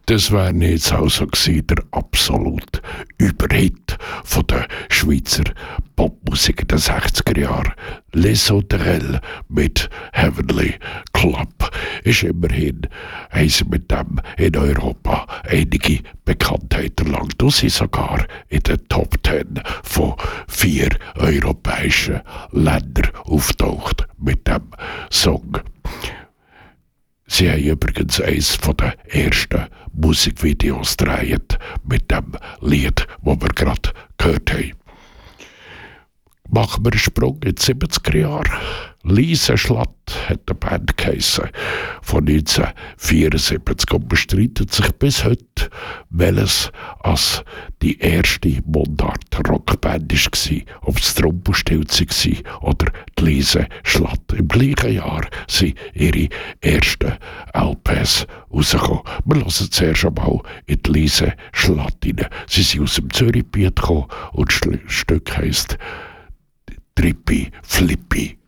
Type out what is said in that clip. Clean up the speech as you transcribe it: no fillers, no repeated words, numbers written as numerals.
Das wäre jetzt also gewesen, der absolute Überhit von der Schweizer Popmusik der 60er Jahre. Les Sauterelles mit Heavenly Club. Ist immerhin, haben sie mit dem in Europa einige Bekanntheit erlangt. Und sie sogar in den Top 10 von 4 europäischen Ländern auftaucht mit dem Song. Sie haben übrigens eines der ersten Musikvideos gedreht mit dem Lied, das wir gerade gehört haben. Machen wir einen Sprung in die 70er Jahre. Lise Schlatt hat die Band geheissen, von 1974 und bestreitet sich bis heute, welches als die erste Mundart-Rockband war, ob es die Rumpelstilze war oder die Lise Schlatt. Im gleichen Jahr sind ihre ersten LPs rausgekommen. Wir hören zuerst einmal in die Lise Schlatt rein. Sie sind aus dem Zürichbiet gekommen und das Stück heisst Trippy Flippy.